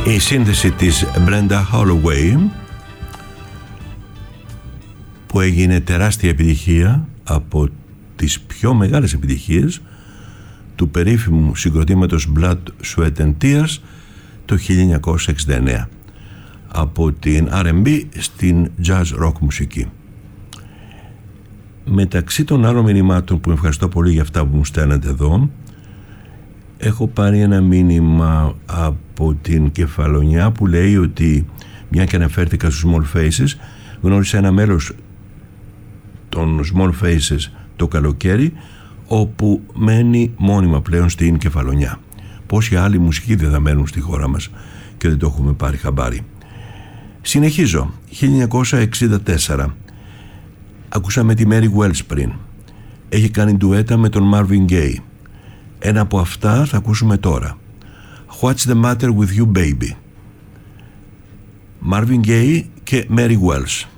Η σύνθεση της Brenda Holloway, που έγινε τεράστια επιτυχία, από τις πιο μεγάλες επιτυχίες του περίφημου συγκροτήματος Blood, Sweat and Tears το 1969, από την R&B στην jazz rock μουσική. Μεταξύ των άλλων μηνυμάτων, που ευχαριστώ πολύ για αυτά που μου στέλνετε εδώ, έχω πάρει ένα μήνυμα από την Κεφαλονιά που λέει ότι, μια και αναφέρθηκα στους Small Faces, γνώρισε ένα μέλος των Small Faces το καλοκαίρι, όπου μένει μόνιμα πλέον στην Κεφαλονιά. Πόσοι άλλοι μουσικοί δεν θα μένουν στη χώρα μας και δεν το έχουμε πάρει χαμπάρι. Συνεχίζω. 1964 ακούσαμε τη Mary Wells πριν. Έχει κάνει ντουέτα με τον Marvin Gaye. Ένα από αυτά θα ακούσουμε τώρα. What's the matter with you baby? Marvin Gaye και Mary Wells.